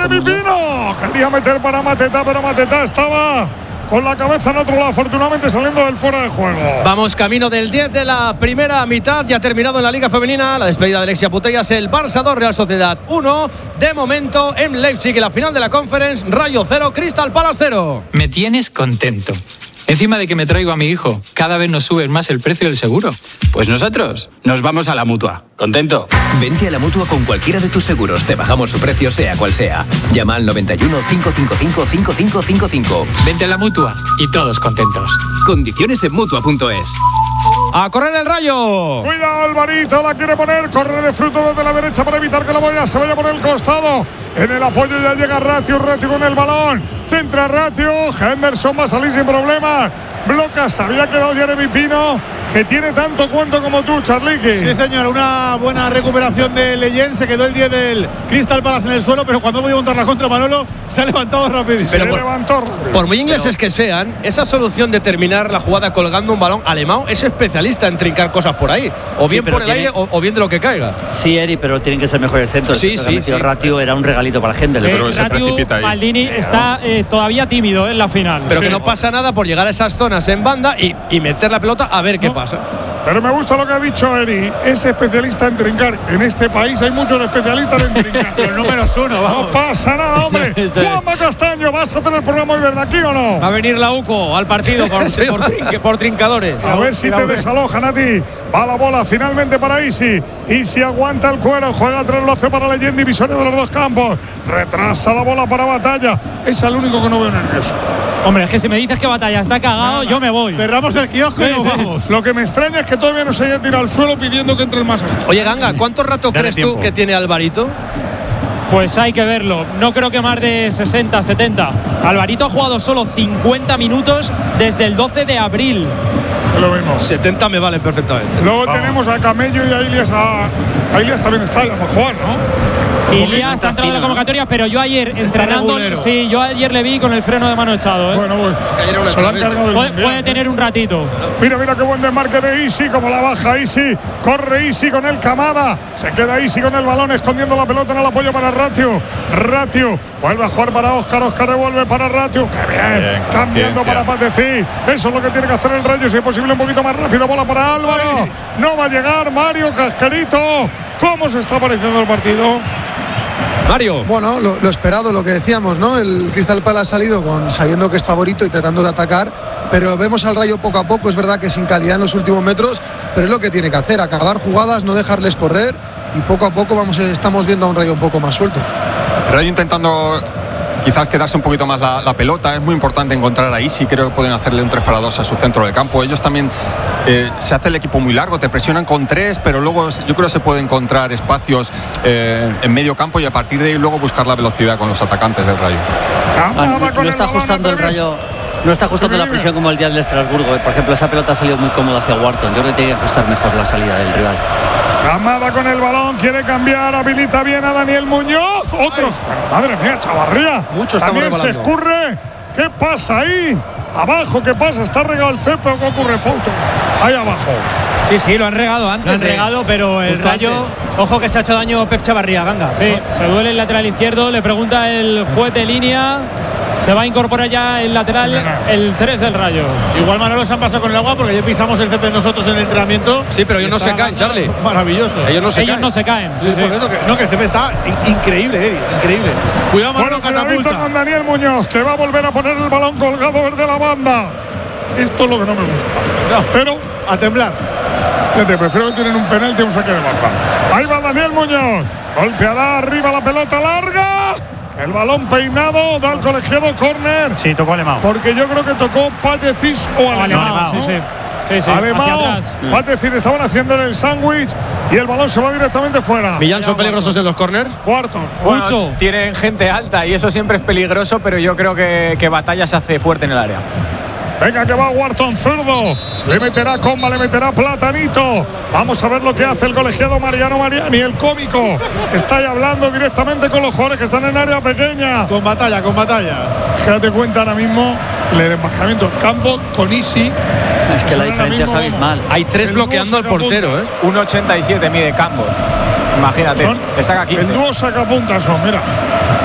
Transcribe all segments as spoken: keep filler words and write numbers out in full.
Jeremy Pino. Quería meter para Mateta, pero Mateta estaba con la cabeza en otro lado, afortunadamente saliendo del fuera de juego. Vamos camino del diez de la primera mitad. Ya ha terminado en la Liga Femenina la despedida de Alexia Putellas. El Barça dos, Real Sociedad uno. De momento en Leipzig, en la final de la Conference, Rayo cero, Crystal Palace cero. Me tienes contento. Encima de que me traigo a mi hijo, cada vez nos subes más el precio del seguro. Pues nosotros nos vamos a la Mutua. ¿Contento? Vente a la Mutua con cualquiera de tus seguros. Te bajamos su precio, sea cual sea. Llama al noventa y uno, cinco cinco cinco, cinco cinco cinco cinco. Vente a la Mutua y todos contentos. Condiciones en Mutua punto es. A correr el Rayo. Cuidado, Alvarito, la quiere poner. Corre de fruto desde la derecha para evitar que la boya se vaya por el costado. En el apoyo ya llega Ratio, Ratio con el balón. Centra Ratio. Henderson va a salir sin problemas. Bloca, se había quedado Jeremy Pino, que tiene tanto cuento como tú, Charliqui. Sí, señor, una buena recuperación de Leyen. Se quedó el diez del Crystal Palace en el suelo, pero cuando voy a montar la contra Manolo, se ha levantado rapidísimo. Se Pero por, levantó rápido. Por muy ingleses que sean, esa solución de terminar la jugada colgando un balón, Alemão es especialista en trincar cosas por ahí. O Sí, bien por el tiene... aire o, o bien de lo que caiga. Sí, Eri, pero tienen que ser mejor el centro. El Sí, centro sí, que ha metido sí. Ratio era un regalito para Hendel. Sí, Pero se Ratio, precipita ahí. Maldini está eh, todavía tímido en la final. Pero Sí. que no pasa nada por llegar a esas zonas en banda y, y meter la pelota a ver qué No. pasa. Pero me gusta lo que ha dicho Eri. Es especialista en trincar. En este país hay muchos especialistas en trincar. Los números uno, vamos. No pasa nada, hombre. Juanma Castaño, ¿vas a hacer el programa hoy desde aquí o no? Va a venir la U C O al partido por, Sí, por, va. trin- por trincadores. A ver si te desalojan a ti. Va la bola finalmente para Isi. Isi aguanta el cuero. Juega tras lo hace para Leyen, divisoria de los dos campos. Retrasa la bola para Batalla. Es el único que no veo nervioso. Hombre, es que si me dices que Batalla está cagado, yo me voy. Cerramos el kiosco y nos vamos. Lo que me extraña es que todavía no se haya tirado al suelo pidiendo que entre el masaje. Oye, Ganga, ¿cuánto rato Dale crees tiempo. tú que tiene Alvarito? Pues hay que verlo. No creo que más de sesenta, setenta. Alvarito ha jugado solo cincuenta minutos desde el doce de abril. Lo vemos. setenta me vale perfectamente. Luego tenemos a Camello y a Ilias. A, a Ilias también está ya para jugar, ¿no? Ilias ha entrado en la convocatoria, pero yo ayer entrenando. regulero. Sí, yo ayer le vi con el freno de mano echado. ¿eh? Bueno, bueno. Se lo han cargado el puede, mundial. puede tener un ratito. Mira, mira qué buen desmarque de Isi, como la baja Isi. Corre Isi con el Camada. Se queda Isi con el balón, escondiendo la pelota en el apoyo para Ratio. Ratio vuelve a jugar para Óscar. Óscar devuelve para Ratio. ¡Qué bien! Bien, Cambiando conciencia. para Pateci. Eso es lo que tiene que hacer el Rayo. Si es posible, un poquito más rápido. Bola para Álvaro. No va a llegar Mario Cascarito. ¿Cómo se está pareciendo el partido? Mario. Bueno, lo, lo esperado, lo que decíamos, ¿no? El Crystal Palace ha salido con, sabiendo que es favorito y tratando de atacar, pero vemos al Rayo poco a poco. Es verdad que sin calidad en los últimos metros, pero es lo que tiene que hacer, acabar jugadas, no dejarles correr, y poco a poco vamos, estamos viendo a un Rayo un poco más suelto. Rayo intentando quizás quedarse un poquito más la, la pelota. Es muy importante encontrar ahí. Sí, creo que pueden hacerle un tres para dos a su centro del campo. Ellos también eh, se hace el equipo muy largo, te presionan con tres, pero luego yo creo que se puede encontrar espacios eh, en medio campo y a partir de ahí luego buscar la velocidad con los atacantes del Rayo. Ah, Camada no, con no el está balón ajustando al el revés. Rayo. No está ajustando la presión como el día del Estrasburgo. Por ejemplo, esa pelota ha salido muy cómoda hacia Wharton. Yo creo que tiene que ajustar mejor la salida del rival. Camada con el balón, quiere cambiar, habilita bien a Daniel Muñoz. Otro, bueno, madre mía, Chavarría. Mucho estamos También se rebalando. escurre. ¿Qué pasa ahí? Abajo, ¿qué pasa? Está regado el césped, ¿qué ocurre? Foto. Ahí abajo. Sí, sí, lo han regado antes. Lo han regado, pero el Justo Rayo. antes. Ojo que se ha hecho daño Pep Chavarría, Ganga. Sí, se duele el lateral izquierdo. Le pregunta el juez de línea. Se va a incorporar ya el lateral, el tres del Rayo. Igual Manolo se han pasado con el agua porque ya pisamos el césped nosotros en el entrenamiento. Sí, pero ellos no Está se caen, Charlie. Maravilloso. Ellos no se Ellos caen. no se caen. Sí, Sí, sí. por eso que, no, que el césped está in- increíble, Eri, increíble. Cuidado, Manolo, Bueno, cuidadito catapulta. con Daniel Muñoz, que va a volver a poner el balón colgado desde la banda. Esto es lo que no me gusta. No, Pero, a temblar. fíjate, prefiero que tienen un penalti a un saque de banda. Ahí va Daniel Muñoz. Golpeada arriba la pelota larga. El balón peinado, da al colegiado córner. Sí, tocó Alemão. Porque yo creo que tocó Patecis o Alemão. Alemão, sí, sí. Sí, sí, hacia Alemão, atrás. Patecis estaban haciéndole el sándwich y el balón se va directamente fuera. Millán, ¿son peligrosos en los corners? Cuarto. Bueno, Mucho. tienen gente alta y eso siempre es peligroso, pero yo creo que, que Batalla se hace fuerte en el área. Venga, que va Wharton zurdo. Le meterá Comba, le meterá Platanito. Vamos a ver lo que hace el colegiado Mariano Mariani, el cómico. Está ahí hablando directamente con los jugadores que están en área pequeña. Con batalla, con batalla. Date cuenta ahora mismo el embajamiento campo con Isi. Es que la diferencia es abismal. Hay tres El bloqueando al dúo portero, ¿eh? uno ochenta y siete mide Cambo. Imagínate, Son le saca quince. el dúo sacapuntas son, mira. No, es que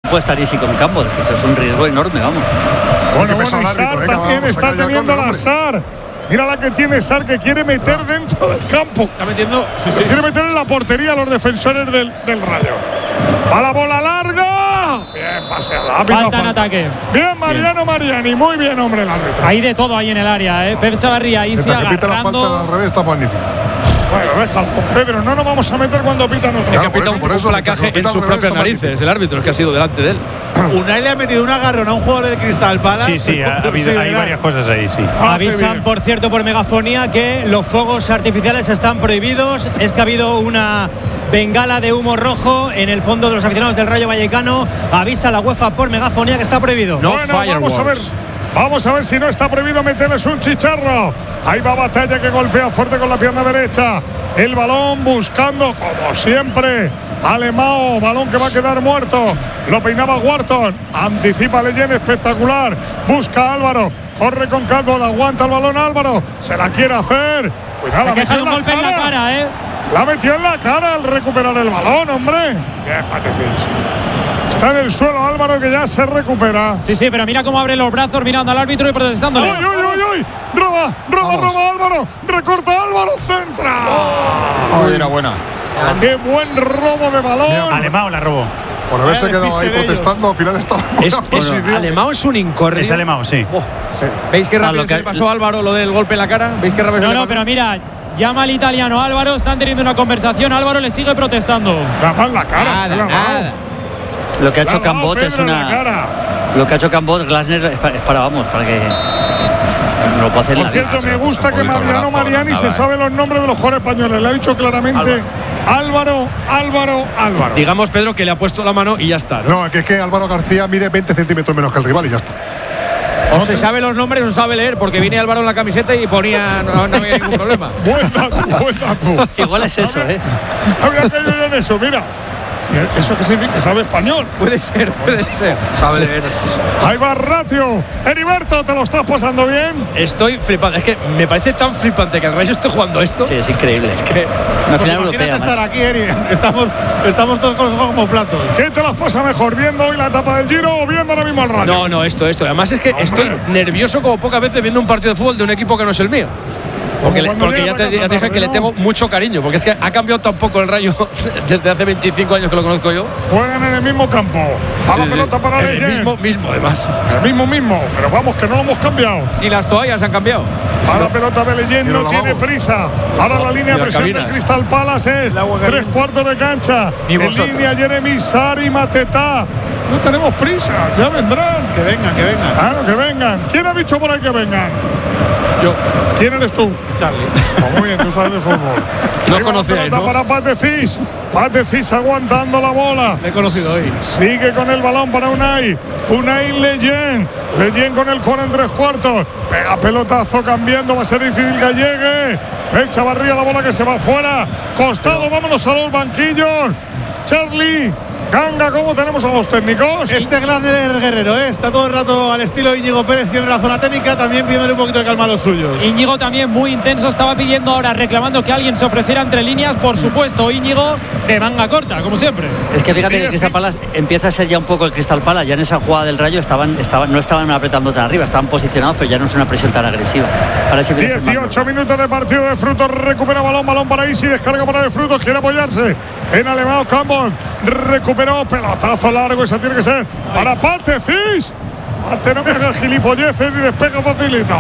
puede estar Isi con Campbell, que eso es un riesgo enorme, vamos. Bueno, bueno, y Sar también está teniendo la Sar. Mira la que tiene Sar, que quiere meter ah. dentro del campo. Está metiendo. Sí, sí. Quiere meter en la portería a los defensores del, del Rayo. Va la bola larga. Bien, paseada. Falta en ataque. Bien, Mariano bien. Mariani. Muy bien, hombre, el árbitro. Hay de todo ahí en el área, ¿eh? Pep Chavarría ahí se agarrando. La falta al revés está magnífico. Bueno, déjalo, Pedro, no nos vamos a meter cuando pita nosotros. Es que ha pitado un, un placaje en sus propias narices, el árbitro, es que ha sido delante de él. Unai le ha metido un agarrón a un jugador del Cristal Palace. Sí, sí, ha habido, hay varias cosas ahí, sí. Avisan, por cierto, por megafonía que los fuegos artificiales están prohibidos. Es que ha habido una bengala de humo rojo en el fondo de los aficionados del Rayo Vallecano. Avisa la UEFA por megafonía que está prohibido. No, bueno, vamos a ver. Vamos a ver si no está prohibido meterles un chicharro. Ahí va Batalla, que golpea fuerte con la pierna derecha. El balón buscando, como siempre, Alemão. Balón que va a quedar muerto. Lo peinaba Wharton. Anticipa Leyen, espectacular. Busca Álvaro. Corre con Campbell. Aguanta el balón Álvaro. Se la quiere hacer. Cuidado, se queja de un golpe en la cara, ¿eh? La metió en la cara al recuperar el balón, hombre. Bien, Patecís. Está en el suelo Álvaro, que ya se recupera. Sí, sí, pero mira cómo abre los brazos mirando al árbitro y protestándole. ¡Ay, ay, ay, ay! ¡Roba, roba, Vamos. roba Álvaro! ¡Recorta Álvaro! ¡Centra! ¡Oh! Era buena. ¡Qué buen robo de balón! Alemão la robó. Por haberse eh, quedado ahí protestando, al final estaba en es, es, Alemão es un incordio. Es Alemão, sí. Oh, sí. ¿Veis qué rápido se le pasó a Álvaro lo del golpe en la cara? ¿Veis qué rápido No, se no, le pero mira, llama al italiano Álvaro, están teniendo una conversación, Álvaro le sigue protestando. La mano en la cara, nada, la nada. Lo que ha hecho Cambot es una. Lo que ha hecho Cambot, Glasner es para, es para, vamos, para que. No lo puedo hacer. Por cierto, me gusta que Mariano Mariani se sabe los nombres de los jugadores españoles. Le ha dicho claramente Álvaro, Álvaro, Álvaro. Digamos, Pedro, que le ha puesto la mano y ya está. No, no que es que Álvaro García mide veinte centímetros menos que el rival y ya está. O no se te... sabe los nombres o sabe leer, porque viene Álvaro en la camiseta y ponía. No, no había ningún problema. Buen dato, buen dato. Igual es eso, ¿eh? Había caído yo en eso, mira. ¿Eso qué significa? ¿Que sabe español? Puede ser, puede ser. Sabe leer. Ahí va Ratio. Heriberto, ¿te lo estás pasando bien? Estoy flipando. Es que me parece tan flipante que el Rayo esté jugando esto. Sí, es increíble. Es que. Una final pues europea. Estar aquí, Eri. Estamos, estamos todos con los ojos como platos. ¿Qué te las pasa mejor? ¿Viendo hoy la etapa del Giro o viendo ahora mismo al Rayo? No, no, esto, esto. Además es que Hombre. estoy nervioso como pocas veces viendo un partido de fútbol de un equipo que no es el mío. Porque, le, porque ya te, ya te dije tarde, que ¿no? le tengo mucho cariño, porque es que ha cambiado tan poco el Rayo desde hace veinticinco años que lo conozco yo. Juegan en el mismo campo. A la sí, pelota sí. para El mismo, mismo, además. El mismo, mismo. Pero vamos, que no lo hemos cambiado. Y las toallas han cambiado. A la pelota de Leyen, no tiene prisa. Ahora la línea de presión del Crystal Palace es tres cuartos de cancha. En línea Jeremy Sar y Matetá. No tenemos prisa, ya vendrán. Que vengan, que vengan. Claro, que vengan. ¿Quién ha dicho por ahí que vengan? Yo. ¿Quién eres tú? Charlie. Oh, muy bien, tú sabes de fútbol. No conocíais, ¿no? Para Patecís. Patecís aguantando la bola. Le he conocido hoy. Sigue con el balón para Unai. Unai Leyen. Leyen con el cuarto en tres cuartos. Pega pelotazo cambiando. Va a ser difícil que llegue. El Chavarría, la bola que se va fuera. Costado, vámonos a los banquillos. Charlie. Ganga, ¿cómo tenemos a los técnicos? Este Glasner Guerrero, ¿eh? Está todo el rato al estilo Íñigo Pérez, tiene la zona técnica, también pidiéndole un poquito de calma a los suyos. Íñigo también muy intenso, estaba pidiendo ahora, reclamando que alguien se ofreciera entre líneas, por supuesto, Íñigo de manga corta, como siempre. Es que fíjate que el Crystal Palace empieza a ser ya un poco el Crystal Palace, ya en esa jugada del Rayo estaban, estaban, no estaban apretando tan arriba, estaban posicionados, pero ya no es una presión tan agresiva. Ahora sí dieciocho minutos de partido de Frutos, recupera balón, balón para Isi, descarga para de Frutos, quiere apoyarse en Alemão. Campbell recuperó, pelotazo largo, esa tiene que ser para Patecís. Pate, no me hagas gilipolleces y despega facilito.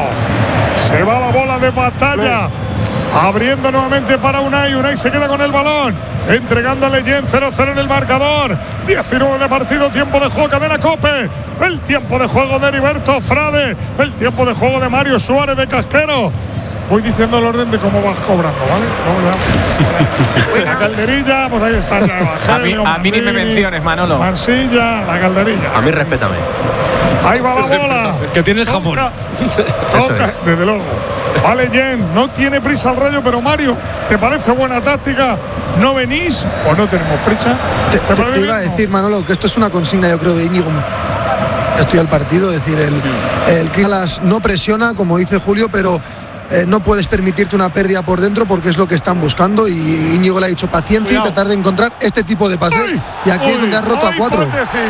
Se va la bola de Batalla. Abriendo nuevamente para Unai. Unai se queda con el balón. Entregando a Leyen. cero cero en el marcador. diecinueve de partido. Tiempo de juego. Cadena Cope. El tiempo de juego de Heriberto Frade. El tiempo de juego de Mario Suárez de Casquero. Voy diciendo el orden de cómo vas cobrando, ¿vale? Vamos ya. La calderilla, pues ahí está ya. A mí, a mí ni me menciones, Manolo. Mansilla, la calderilla. A mí respétame. Ahí va la bola. El que tiene el jamón. Toca, toca es. Desde luego. Vale, Jen, no tiene prisa el Rayo, pero Mario, ¿te parece buena táctica? ¿No venís? Pues no tenemos prisa. Te, te, te iba a decir, Manolo, que esto es una consigna, yo creo, de Íñigo. Estoy al partido, es decir, el, el Crystal no presiona, como dice Julio, pero eh, no puedes permitirte una pérdida por dentro porque es lo que están buscando y Íñigo le ha dicho paciencia Cuidado. y tratar de encontrar este tipo de pases. Uy, y aquí uy, es donde has roto a cuatro.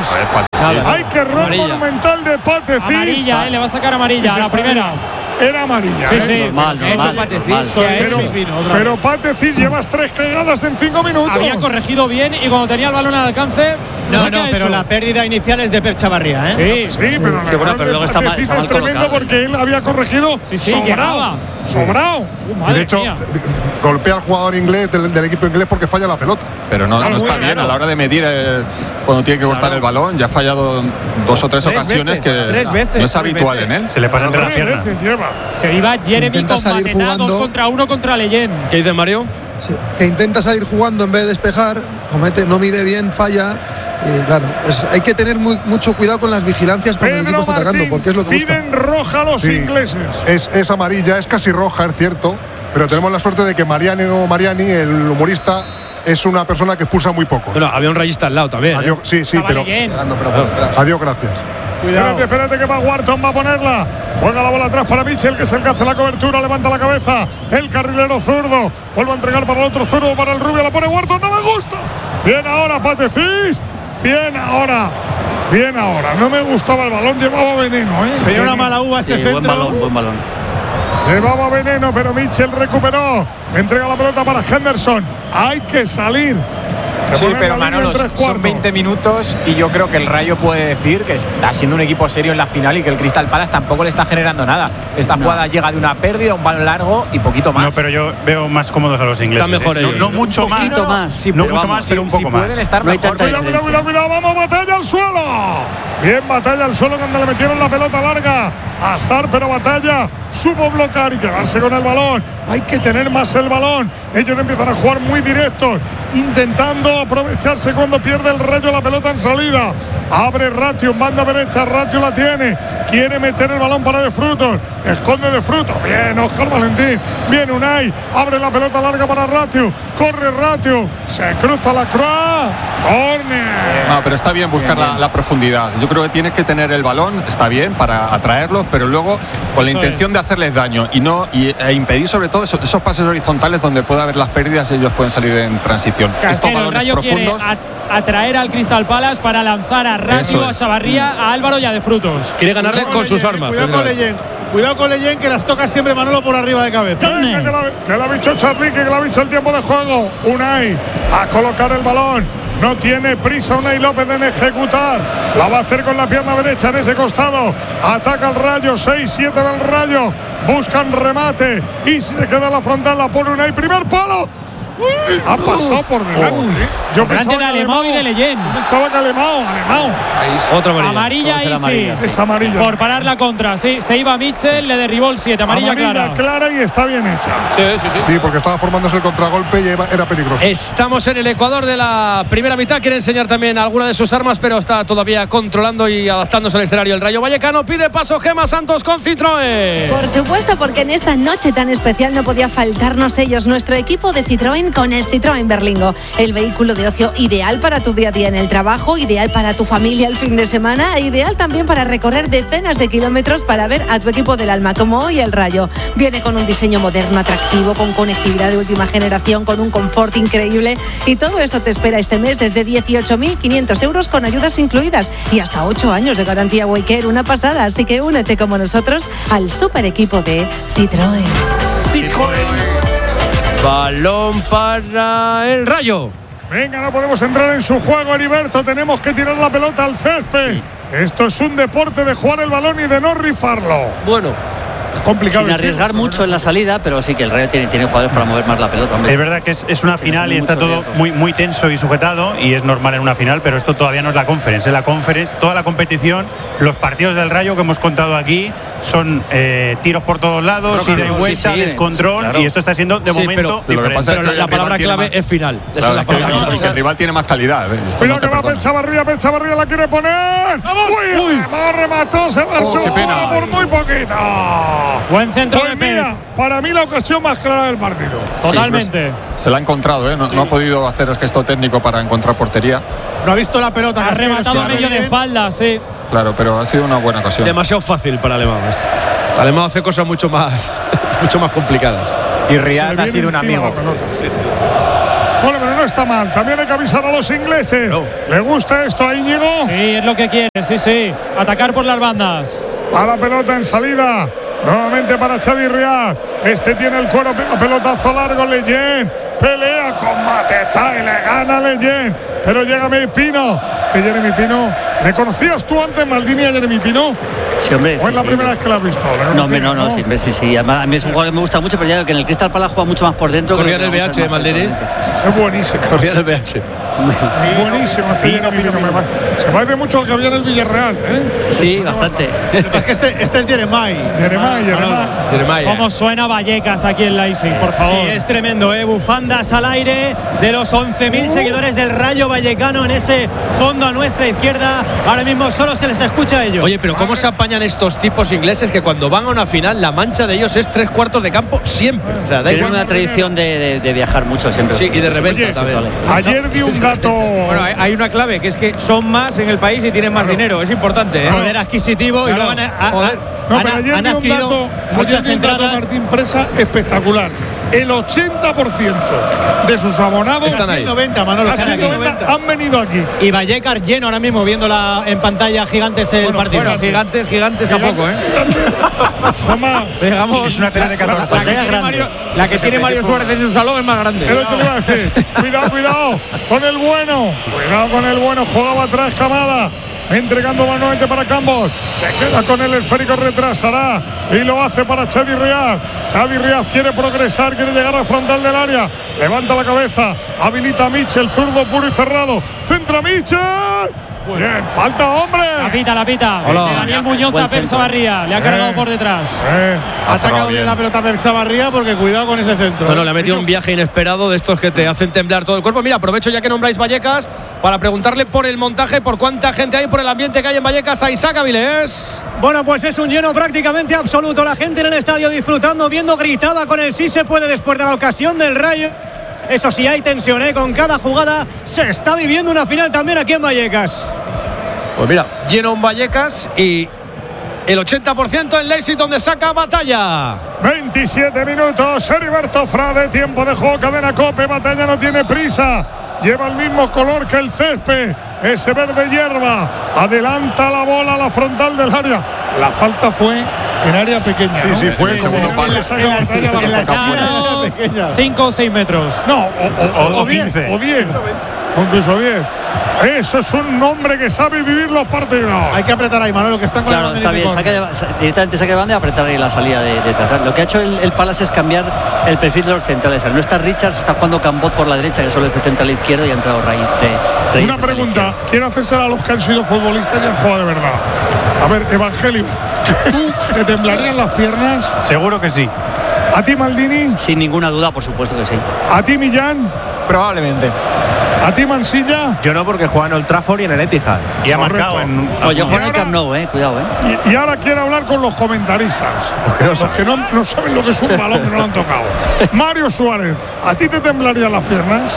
Hay que error monumental de Patecis. Amarilla, eh, le va a sacar amarilla a la primera. Era amarilla. Sí, sí. ¿eh? Normal, normal, normal. Pero, pero Patecis llevas tres cagadas en cinco minutos. Había corregido bien y cuando tenía el balón al alcance. No, no, pero la pérdida inicial es de Pep Chavarría, ¿eh? Sí, sí, pero, sí, bueno, pero luego está mal, está mal es tremendo colocado, porque él había corregido sí, sí, sobrado. Sobrado. Uh, de hecho, mía. golpea al jugador inglés del, del equipo inglés porque falla la pelota. Pero no, no está bien a la hora de medir eh, cuando tiene que cortar claro. el balón. Ya ha fallado dos o tres, tres ocasiones veces, que tres veces, no es habitual veces. en él. Se le pasa entre las piernas. Se iba Jeremy con Matetá, dos contra uno contra Leyen. ¿Qué dice Mario? Sí, que intenta salir jugando en vez de despejar, comete, no mide bien, falla. Y claro, es, hay que tener muy, mucho cuidado con las vigilancias cuando el equipo está atacando, porque es lo que busca. Piden roja a los sí, ingleses. Es, es amarilla, es casi roja, es cierto, pero tenemos la suerte de que Mariani o Mariani, el humorista, es una persona que expulsa muy poco. Pero había un rayista al lado también. Adiós, ¿eh? Sí, sí, pero. Claro. Adiós, gracias. Cuidado. Espérate, espérate que va Wharton, va a ponerla. Juega la bola atrás para Mitchell, que es el que hace la cobertura, levanta la cabeza. El carrilero zurdo. Vuelve a entregar para el otro zurdo, para el rubio, la pone Wharton, no me gusta. Bien ahora, Patecis. Bien ahora. Bien ahora. No me gustaba el balón, llevaba veneno, ¿eh? Tenía una mala uva ese sí, centro. Buen balón, buen balón. Llevaba veneno, pero Mitchell recuperó. Entrega la pelota para Henderson. Hay que salir. Sí, pero Manolo, son veinte minutos y yo creo que el Rayo puede decir que está siendo un equipo serio en la final y que el Crystal Palace tampoco le está generando nada. Esta no. jugada llega de una pérdida, un balón largo y poquito más. No, pero yo veo más cómodos a los ingleses. Están mejor ¿eh? ellos. No, no mucho un más. más. Sí, no mucho vamos, más, pero un poco si más. Pueden estar no mejor. Cuidado, cuidado, cuidado, cuidado, vamos, batalla al suelo. Bien, batalla al suelo cuando le metieron la pelota larga. Azar, pero batalla. Supo bloquear y quedarse con el balón. Hay que tener más el balón. Ellos empiezan a jugar muy directos, intentando aprovecharse cuando pierde el Rayo la pelota en salida. Abre Ratio en banda derecha. Ratio la tiene. Quiere meter el balón para De Frutos. Esconde De Frutos. Bien, Óscar Valentín. Bien, Unai. Abre la pelota larga para Ratio. Corre Ratio. Se cruza la croix. Corner. No, pero está bien buscar bien, bien. La, la profundidad. Yo creo que tienes que tener el balón. Está bien para atraerlos, pero luego con la Eso intención es. de hacerles daño y no y, e impedir sobre todo esos, esos pases horizontales donde puede haber las pérdidas y ellos pueden salir en transición. Estos balones profundos atraer al Crystal Palace para lanzar a Ratio, a Chavarría, a Álvaro y a De Frutos. Quiere ganarle con, con sus armas. Cuidado con Leyen. Cuidado con Leyen, que las toca siempre Manolo por arriba de cabeza. Que, que, la, que la ha dicho Charly, que la ha dicho el tiempo de juego. Unai a colocar el balón. No tiene prisa Unai López en ejecutar. La va a hacer con la pierna derecha en ese costado. Ataca el Rayo. seis siete del Rayo. Buscan remate. Y si le queda la frontal, la pone Unai. Primer palo. Uy, ha pasado por delante. Uh, Yo pensaba de Alemão y de Leyen. Pensaba que Alemão, Alemão. Otra amarilla. Amarilla ahí amarilla, sí. Es amarilla. Por parar la contra. Sí, se iba Mitchell, le derribó el siete. Amarilla, amarilla clara. clara y está bien hecha. Sí, sí, sí. Sí, porque estaba formándose el contragolpe y era peligroso. Estamos en el Ecuador de la primera mitad. Quiere enseñar también alguna de sus armas, pero está todavía controlando y adaptándose al escenario. El Rayo Vallecano pide paso Gemma Santos con Citroën. Por supuesto, porque en esta noche tan especial no podía faltarnos ellos. Nuestro equipo de Citroën con el Citroën Berlingo, el vehículo de ocio ideal para tu día a día en el trabajo, ideal para tu familia el fin de semana, e ideal también para recorrer decenas de kilómetros para ver a tu equipo del alma, como hoy el Rayo. Viene con un diseño moderno, atractivo, con conectividad de última generación, con un confort increíble, y todo esto te espera este mes desde dieciocho mil quinientos euros con ayudas incluidas y hasta ocho años de garantía Waycare, una pasada. Así que únete como nosotros al super equipo de Citroën. Citroën. Balón para el Rayo. Venga, no podemos entrar en su juego, Heriberto. Tenemos que tirar la pelota al césped. Sí. Esto es un deporte de jugar el balón y de no rifarlo. Bueno, es complicado. Sin arriesgar mucho en la salida, pero sí que el Rayo tiene, tiene jugadores para mover más la pelota. Hombre. Es verdad que es, es una final y está todo muy, muy tenso y sujetado, y es normal en una final, pero esto todavía no es la Conference. En la Conference, toda la competición, los partidos del Rayo que hemos contado aquí son eh, tiros por todos lados, ida y vuelta, sí, sí, descontrol, sí, claro. Y esto está siendo de sí, momento pero, diferente. Pero la, la palabra clave más, es final. Claro, es la palabra clave. Porque el rival tiene más calidad. ¿eh? Mira no que va Pechavarría, Pechavarría la quiere poner. Uy, uy. Más remató, se marchó oh, por muy poquito. Buen centro. Pues mira, para mí la ocasión más clara del partido. Totalmente. Sí, pues, se la ha encontrado, ¿eh? No, sí. no ha podido hacer el gesto técnico para encontrar portería. No ha visto la pelota. Ha rematado medio de espalda, sí. Claro, pero ha sido una buena ocasión. Demasiado fácil para Alemão. Alemão hace cosas mucho más mucho más complicadas. Y Riyad ha sido un amigo. Sí, sí. Bueno, pero no está mal. También hay que avisar a los ingleses. No. ¿Le gusta esto a Íñigo? Sí, es lo que quiere, sí, sí. Atacar por las bandas. A la pelota en salida. Nuevamente para Xavi Riyad. Este tiene el cuero, pega pelotazo largo. Leyen pelea, combate, está y le gana Leyen. Pero llega Jeremy Pino. Que Jeremy Pino, ¿le conocías tú antes, Maldini, a Jeremy Pino? Sí, hombre. ¿O es sí, la sí, primera sí. vez que la has visto? No, hombre, no, no, no, sí, sí, sí. Además, a mí es un jugador que me gusta mucho, pero ya digo que en el Crystal Palace juega mucho más por dentro. Corría en el B H, Maldini. Es buenísimo. Corría en el B H. Es buenísimo este Jeremy Pino. Se parece mucho al que había en el Villarreal, ¿eh? Sí, bastante. Es que este, este es Jeremai. Jeremai, Jeremai. Jeremai. Cómo suena Vallecas aquí en Leipzig, por favor. Sí, es tremendo, ¿eh? Bufandas al aire de los once mil seguidores del Rayo Vallecano en ese fondo a nuestra izquierda. Ahora mismo solo se les escucha a ellos. Oye, pero ¿cómo se apañan estos tipos ingleses que cuando van a una final la mancha de ellos es tres cuartos de campo siempre? O sea, da Tienen igual. una tradición de, de, de viajar mucho siempre. Sí, y de repente Oye, también. ayer di un dato. Bueno, hay una clave, que es que son más en el país y tienen más Claro. dinero. Es importante, ¿eh? Poder adquisitivo y Claro. luego han, ha- Joder. No, han- pero ayer han di un adquirido dato, muchas ayer di un dato, entradas. Martín Presa, espectacular. El ochenta por ciento de sus abonados Están Casi ahí. el noventa, Manolo. casi están el aquí. noventa han venido aquí. Y Vallecas lleno ahora mismo viéndola en pantalla gigantes el Bueno, partido. Bueno, gigantes, gigantes tampoco, ¿eh? Toma, Digamos, Es una tela de catorce. la que Pantallas tiene Mario, grandes. la que tiene Mario Suárez en su salón es más grande. es lo que le iba a decir. Cuidado, cuidado con el bueno. Cuidado con el bueno. Jugaba atrás Camada. Entregando manualmente para Campos. Se queda con el esférico, retrasará. Y lo hace para Xavi Riyad. Xavi Riyad quiere progresar, quiere llegar al frontal del área. Levanta la cabeza. Habilita a Mitchell, zurdo puro y cerrado. Centra Mitchell. Bien, falta hombre. La pita, la pita. Hola. De Daniel Muñoz Buen a Pep centro. Chavarría. Le ha cargado por detrás. Eh, Ha atacado bien bien. la pelota Pep Chavarría porque cuidado con ese centro. Bueno, le ha metido un viaje inesperado de estos que te hacen temblar todo el cuerpo. Mira, aprovecho ya que nombráis Vallecas para preguntarle por el montaje, por cuánta gente hay, por el ambiente que hay en Vallecas a Isaac Avilés. Bueno, pues es un lleno prácticamente absoluto. La gente en el estadio disfrutando, viendo, gritada con el sí se puede después de la ocasión del Rayo. Eso sí, hay tensión, ¿eh? Con cada jugada se está viviendo una final también aquí en Vallecas. Pues mira, lleno un Vallecas y el ochenta por ciento en Leipzig, donde saca Batalla. veintisiete minutos. Heriberto Frade. Tiempo de juego. Cadena Cope. Batalla no tiene prisa. Lleva el mismo color que el césped. Ese verde hierba. Adelanta la bola a la frontal del área. La falta fue en área pequeña. Sí, ¿no? sí, fue En el como segundo palo. Le saca en la Batalla esquina, la en la falta. esquina de la pequeña. cinco o seis metros. No, o, o, o, O diez, quince. o diez. O incluso diez. Eso es un hombre que sabe vivir los partidos. Hay que apretar ahí, Manolo, que están con Claro, el está bien. Saque de, directamente saque de banda y apretar ahí la salida de, desde atrás. Lo que ha hecho el, el Palace es cambiar el perfil de los centrales. Al no está Richards, está jugando Cambot por la derecha, que solo es de central izquierdo, y ha entrado Rey. Rey Una pregunta, quiero hacérsela a los que han sido futbolistas y han jugado de verdad. A ver, Evangelio, ¿tú te temblarían las piernas? Seguro que sí. ¿A ti, Maldini? Sin ninguna duda, por supuesto que sí. ¿A ti, Millán? Probablemente. ¿A ti, Mansilla? Yo no, porque juega en Old Trafford y en el Etihad. Y ha Correcto. marcado en. No, yo juego en Y el Camp ahora- Nou, eh. Cuidado, eh. Y, y ahora quiero hablar con los comentaristas. Los que no, no saben lo que es un balón, que no lo han tocado. Mario Suárez, ¿a ti te temblarían las piernas?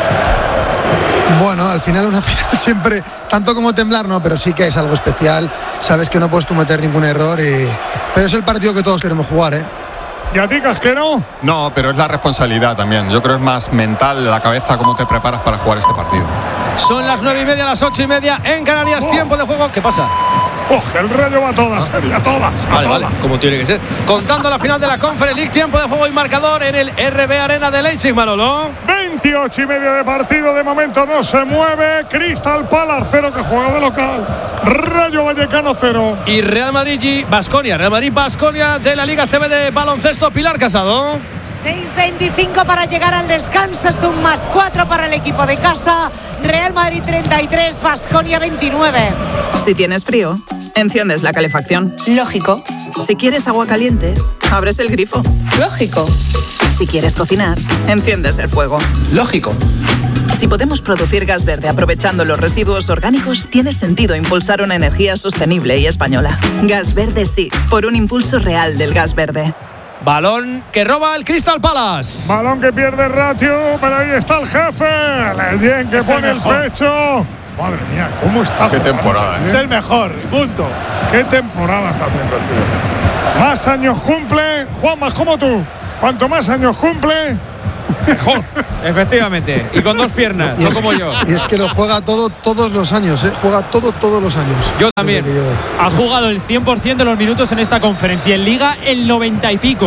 Bueno, al final una final siempre, tanto como temblar, no, pero sí que es algo especial. Sabes que no puedes cometer ningún error, y, pero es el partido que todos queremos jugar, ¿eh? ¿Y a ti, Casquero? No, pero es la responsabilidad también. Yo creo que es más mental, la cabeza, cómo te preparas para jugar este partido. Son las nueve y media, las ocho y media en Canarias. Oh. Tiempo de juego. ¿Qué pasa? Oh, el Rayo va a todas, serio, a todas, a Vale, todas. vale, como tiene que ser. Contando la final de la Conference League, tiempo de juego y marcador en el R B Arena de Leipzig, Manolo. veintiocho y medio de partido, de momento no se mueve. Crystal Palace cero, que juega de local. Rayo Vallecano cero. Y Real Madrid y Baskonia. Real Madrid Baskonia de la Liga C B de baloncesto. Pilar Casado. seis veinticinco para llegar al descanso, es un más cuatro para el equipo de casa. Real Madrid treinta y tres, Baskonia veintinueve. Si tienes frío, enciendes la calefacción. Lógico. Si quieres agua caliente, abres el grifo. Lógico. Si quieres cocinar, enciendes el fuego. Lógico. Si podemos producir gas verde aprovechando los residuos orgánicos, tiene sentido impulsar una energía sostenible y española. Gas verde sí, por un impulso real del gas verde. Balón que roba el Crystal Palace. Balón que pierde Ratio, pero ahí está el jefe. Leyen que Es el pone el, mejor. pecho. Madre mía, ¿cómo está Qué jugando temporada, Leyen? Es el mejor, punto. qué temporada está haciendo el tío. Más años cumple, Juan, más como tú. Cuanto más años cumple, mejor. Efectivamente, y con dos piernas, y no es, como yo. Y es que lo juega todo todos los años, ¿eh? Juega todo todos los años. Yo también. Ha jugado el cien por ciento de los minutos en esta conferencia y en Liga el noventa y pico.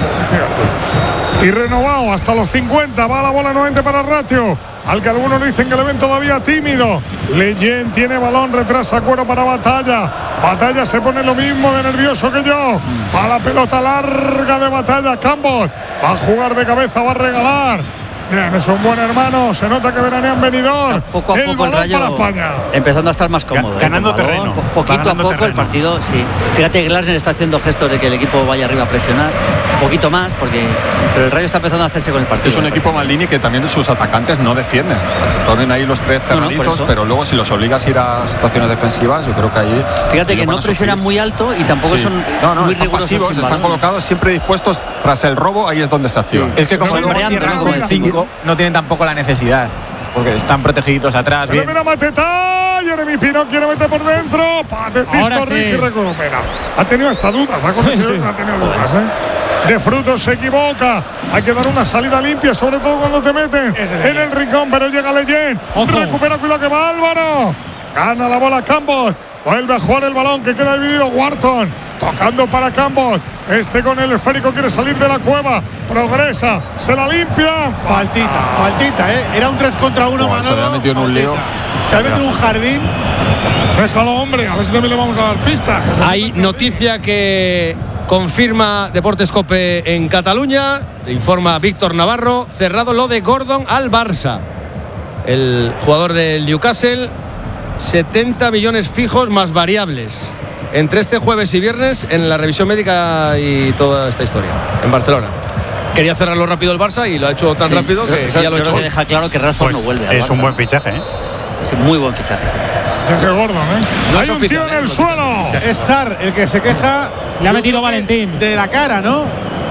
Y renovado hasta los cincuenta, va la bola nuevamente para Ratio, al que algunos dicen que le ven todavía tímido. Leyen tiene balón, retrasa Cuero para Batalla. Batalla se pone lo mismo de nervioso que yo. Va la pelota larga de Batalla. Campos va a jugar de cabeza, va a regalar. Bien, es un buen hermano, se nota que veranean venidor. Poco a el poco el balón Rayo para España. empezando a estar más cómodo. Ganando ¿eh? Balón, terreno. Po poquito ganando a poco terreno. el partido, sí. Fíjate que Glasner está haciendo gestos de que el equipo vaya arriba a presionar. Un poquito más, porque pero el Rayo está empezando a hacerse con el partido. Es un equipo, Maldini, que también sus atacantes no defienden. O sea, se ponen ahí los tres cerraditos, no, no, pero luego si los obligas a ir a situaciones defensivas, yo creo que ahí... Fíjate que no presionan muy alto y tampoco sí. son no, no, muy están pasivos, están balón. colocados siempre dispuestos tras el robo, ahí es donde se activan. Sí. Es que como no, luego cierran con el cinco, no tienen tampoco la necesidad. Porque están protegiditos atrás. Pero mira Mateta, Jeremy Pino quiere meter por dentro. Pate Cisco sí. y recupera. Ha tenido hasta dudas, la conexión sí. ha tenido dudas, ¿eh? De Frutos se equivoca. Hay que dar una salida limpia, sobre todo cuando te meten en el rincón, pero llega Leyen. Recupera, cuidado que va Álvaro. Gana la bola Campos. Vuelve a jugar el balón que queda dividido. Wharton tocando para Campos. Este con el esférico quiere salir de la cueva. Progresa, se la limpia. Faltita, faltita, ¿eh? Era un tres contra uno, oh, Manolo. Se había metido en un lío. Se había metido en un jardín. Déjalo, hombre, a ver si también le vamos a dar pistas. Hay noticia que confirma Deportes Cope en Cataluña. Le informa Víctor Navarro. Cerrado lo de Gordon al Barça. El jugador del Newcastle. setenta millones fijos más variables entre este jueves y viernes en la revisión médica y toda esta historia en Barcelona. Quería cerrarlo rápido el Barça y lo ha hecho tan sí, rápido que, eso, que ya lo ha hecho. Que deja claro que Rashford pues no vuelve al es Barça. Un buen fichaje, ¿eh? Es un muy buen fichaje. Sí. Fichaje Gordon, ¿eh? No Hay un oficial, tío en el ¿eh? suelo. Es Sar el que se queja. Le ha metido Valentín de la cara, ¿no?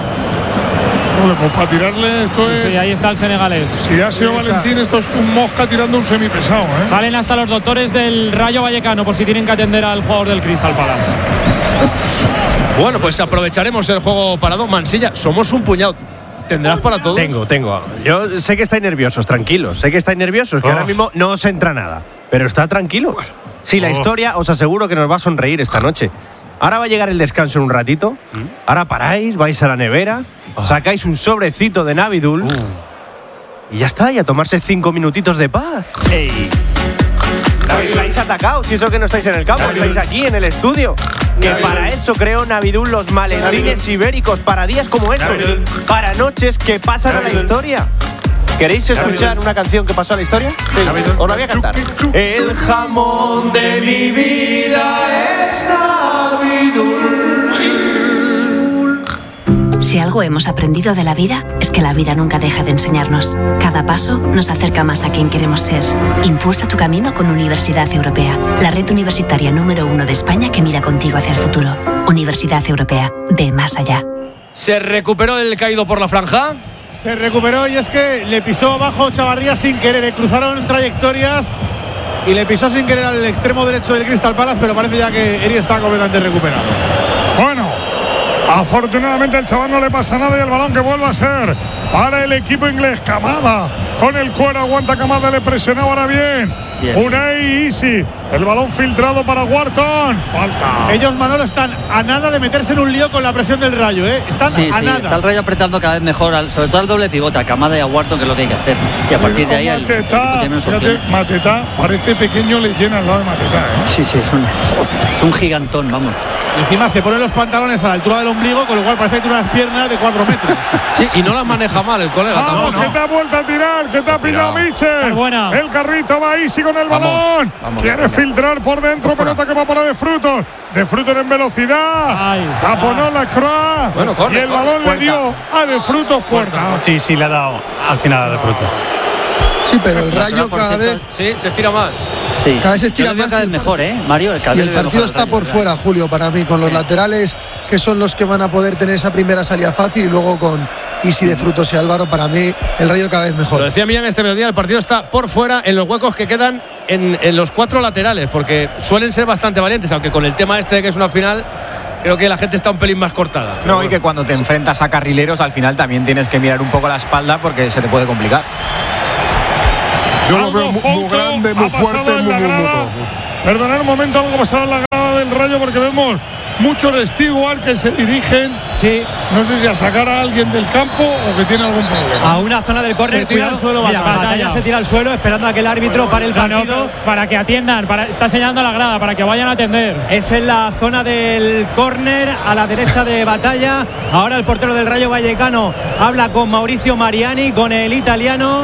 Pues para tirarle esto sí, es... Sí, ahí está el senegalés. Si ha sido Valentín, esto es un mosca tirando un semipesado, ¿eh? Salen hasta los doctores del Rayo Vallecano por si tienen que atender al jugador del Crystal Palace. Bueno, pues aprovecharemos el juego parado. Mansilla, somos un puñado. ¿Tendrás para todos? Tengo, tengo. Yo sé que estáis nerviosos, tranquilos. Sé que estáis nerviosos, que oh. ahora mismo no os entra nada. Pero está tranquilo. Si la oh. historia, os aseguro que nos va a sonreír esta noche. Ahora va a llegar el descanso en un ratito. Ahora paráis, vais a la nevera, oh. sacáis un sobrecito de Navidul uh. y ya está, y a tomarse cinco minutitos de paz. ¡Ey! Estáis atacados, si eso que no estáis en el campo, estáis aquí en el estudio. Que para eso creó Navidul los maletines ibéricos, para días como estos, para noches que pasan a la historia. ¿Queréis escuchar una canción que pasó a la historia? Sí. Os la voy a cantar. El jamón de mi vida es Navidul. Si algo hemos aprendido de la vida, es que la vida nunca deja de enseñarnos. Cada paso nos acerca más a quien queremos ser. Impulsa tu camino con Universidad Europea, la red universitaria número uno de España que mira contigo hacia el futuro. Universidad Europea, ve más allá. ¿Se recuperó el caído por la franja? Se recuperó y es que le pisó abajo Chavarría sin querer. Le cruzaron trayectorias y le pisó sin querer al extremo derecho del Crystal Palace, pero parece ya que Eri está completamente recuperado. Bueno, afortunadamente al chaval no le pasa nada y el balón que vuelve a ser para el equipo inglés. Camada con el Cuero, aguanta Camada, le presionaba ahora bien. bien. Unai Easy, el balón filtrado para Wharton. Falta. Ellos, Manolo, están a nada de meterse en un lío con la presión del Rayo, ¿eh? Están sí, a sí, nada. Está el Rayo apretando cada vez mejor, al, sobre todo al doble pivote, a Camada y a Wharton, que es lo que hay que hacer. Y a partir de ahí el, Mateta, el fíjate, Mateta parece pequeño, le llena al lado de Mateta, ¿eh? Sí, sí, es un, es un gigantón, vamos. Y encima se ponen los pantalones a la altura del ombligo, con lo cual parece que tiene unas piernas de cuatro metros. Sí, y no las maneja mal el colega. Vamos, no, que no. te ha vuelto a tirar, que te ha pillado Michel. El carrito va Easy con el balón. Vamos, vamos, Quiere vamos. filtrar por dentro, pelota que va para De Frutos. De Frutos en velocidad. Taponó la Croix. Bueno, corre, y el balón corre, le puerta. dio a De Frutos puerta. Sí, sí, le ha dado al final a De Frutos. Sí, pero el Rayo cada vez... Sí, se estira más. Sí. Cada vez se estira más. Cada vez mejor, ¿eh, Mario? El y el partido está por Rayo, fuera, Julio, para mí, con los sí. laterales, que son los que van a poder tener esa primera salida fácil, y luego con Easy, De Frutos y Álvaro, para mí, el Rayo cada vez mejor. Lo decía Millán este mediodía, el partido está por fuera, en los huecos que quedan en, en los cuatro laterales, porque suelen ser bastante valientes, aunque con el tema este de que es una final, creo que la gente está un pelín más cortada. No, y que cuando te enfrentas a carrileros, al final también tienes que mirar un poco la espalda porque se te puede complicar. Yo lo veo muy, muy grande, muy fuerte, muy, muy, muy. Perdonad un momento, algo ha pasado en la grada del Rayo porque vemos muchos Stewart que se dirigen. Sí. No sé si a sacar a alguien del campo o que tiene algún problema. A una zona del córner, cuidado. Al suelo, Mira, Batalla. Batalla se tira al suelo esperando a que el árbitro pare el partido. No, no, para que atiendan, para, está señalando la grada para que vayan a atender. Es en la zona del córner a la derecha de Batalla. Ahora el portero del Rayo Vallecano habla con Mauricio Mariani, con el italiano.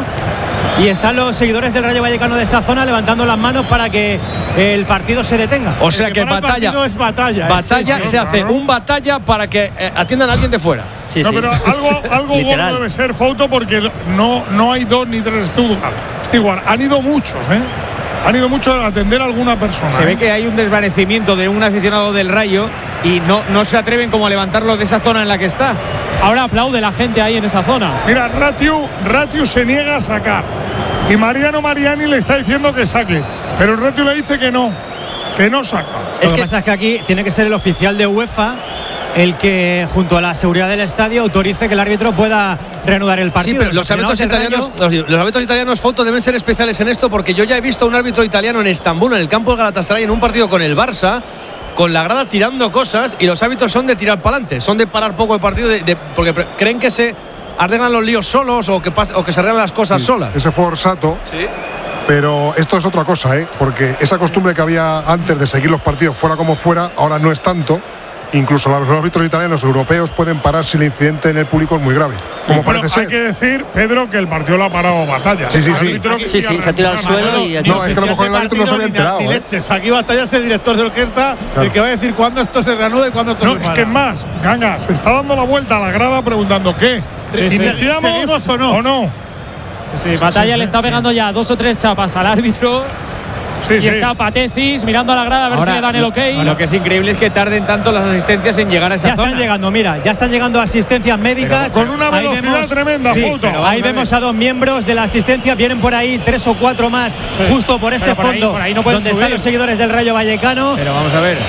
Y están los seguidores del Rayo Vallecano de esa zona levantando las manos para que el partido se detenga. O sea que, que Batalla, es batalla, batalla sí, sí, se no, hace no. un Batalla para que eh, atiendan a alguien de fuera. Sí, no, sí. pero algo, algo gordo debe ser, Fouto, porque no, no hay dos ni tres Stewart. Stewart. Han ido muchos, ¿eh? Han ido muchos a atender a alguna persona. Se ¿eh? ve que hay un desvanecimiento de un aficionado del Rayo y no, no se atreven como a levantarlo de esa zona en la que está. Ahora aplaude la gente ahí en esa zona. Mira, Ratiu, Ratiu se niega a sacar. Y Mariano Mariani le está diciendo que saque. Pero el Ratiu le dice que no, que no saca. Lo que, que pasa es que aquí tiene que ser el oficial de UEFA el que, junto a la seguridad del estadio, autorice que el árbitro pueda reanudar el partido. Sí, pero los, los árbitros italianos, los, los árbitros italianos, Foto, deben ser especiales en esto, porque yo ya he visto a un árbitro italiano en Estambul, en el campo del Galatasaray, en un partido con el Barça, con la grada tirando cosas, y los árbitros son de tirar para adelante, son de parar poco el partido, de, de, porque creen que se arreglan los líos solos o que, pas, o que se arreglan las cosas sí, solas. Ese fue Orsato. Sí. Pero esto es otra cosa, ¿eh? Porque esa costumbre que había antes de seguir los partidos fuera como fuera, ahora no es tanto. Incluso los árbitros italianos europeos pueden parar si el incidente en el público es muy grave. Como bueno, parece hay ser. que decir, Pedro, que el partido lo ha parado Batalla. Sí, sí, sí. Sí, sí, se ha tirado al suelo y No, es que a lo mejor el árbitro no se había enterado. Ni ¿eh? leches. Aquí Batalla es el director de orquesta, claro, el que va a decir cuándo esto se reanuda y cuándo esto no, se para. para. Es que más, Ganga, se está dando la vuelta a la grada preguntando qué. Sí, sí. ¿Iniciamos ¿Seguimos o no? o no? Sí, sí, Batalla sí, le está pegando ya dos o tres chapas al árbitro. Sí, y sí. está Patecis mirando a la grada a ver Ahora, si le dan el ok. Lo, lo que es increíble es que tarden tanto las asistencias en llegar a esa ya zona. están llegando, mira, ya están llegando asistencias médicas. Pero con una velocidad ahí vemos, tremenda, sí, Foto. ahí vemos a dos miembros de la asistencia, vienen por ahí tres o cuatro más, sí, justo por ese por fondo ahí, por ahí no donde subir. están los seguidores del Rayo Vallecano. Pero vamos a ver,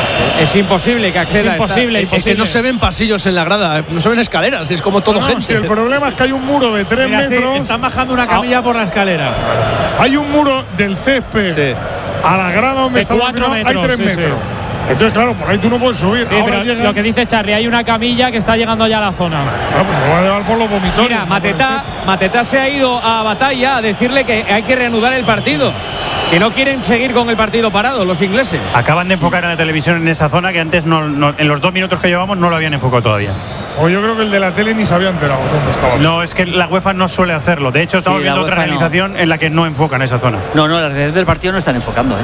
es imposible que acceda. Es imposible, a esta, es que no se ven pasillos en la grada, no se ven escaleras, es como todo no, gente. Si el problema es que hay un muro de tres Mira, metros. sí, están bajando una camilla ah. por la escalera. Hay un muro del césped Sí. a la grada donde De está cuatro el hay metros, tres sí, metros. sí. Entonces, claro, por ahí tú no puedes subir. Sí, Ahora pero llegan... lo que dice Charlie, hay una camilla que está llegando ya a la zona. Claro, pues se va a llevar por los vomitorios. Mira, Matetá, Matetá se ha ido a Batalla a decirle que hay que reanudar el partido, que no quieren seguir con el partido parado los ingleses. Acaban de enfocar en la televisión en esa zona que antes no, no, en los dos minutos que llevamos no lo habían enfocado todavía. O yo creo que el de la tele ni se había enterado dónde estaba. No, es que la UEFA no suele hacerlo. De hecho, estamos Sí, viendo otra realización no. en la que no enfocan esa zona. No, no, las redes del partido no están enfocando, ¿eh?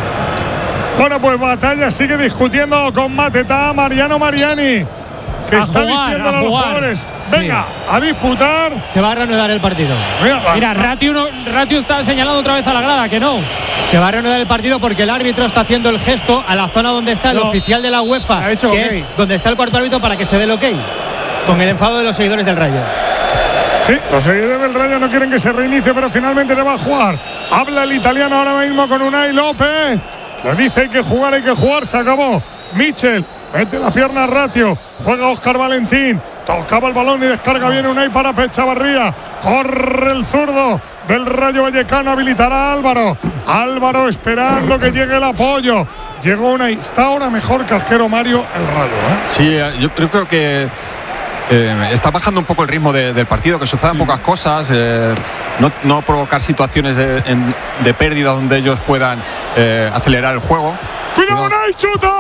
Bueno, pues Batalla sigue discutiendo con Matetá, Mariano Mariani, que a está jugar, diciendo a, a los jugar. jugadores, venga, sí, a disputar. Se va a reanudar el partido. Mira, Mira Ratiu, no, Ratiu está señalando otra vez a la grada, que no. Se va a reanudar el partido porque el árbitro está haciendo el gesto a la zona donde está el no. oficial de la UEFA, ha hecho que okay. es donde está el cuarto árbitro para que se dé el ok, con el enfado de los seguidores del Rayo. Sí, los seguidores del Rayo no quieren que se reinicie, pero finalmente le va a jugar. Habla el italiano ahora mismo con Unai López. Le dice hay que jugar, hay que jugar, se acabó. Michel, mete la pierna a Ratio, juega Óscar Valentín, tocaba el balón y descarga bien Unai para Echavarría. Corre el zurdo del Rayo Vallecano, habilitará a Álvaro. Álvaro esperando que llegue el apoyo. Llegó Unai, está ahora mejor que Casquero Mario el Rayo, ¿eh? Sí, yo creo que Eh, está bajando un poco el ritmo de, del partido, que sucedan pocas cosas, eh, no, no provocar situaciones de, en, de pérdida donde ellos puedan eh, acelerar el juego. ¡Cuidado, Unai, chuta!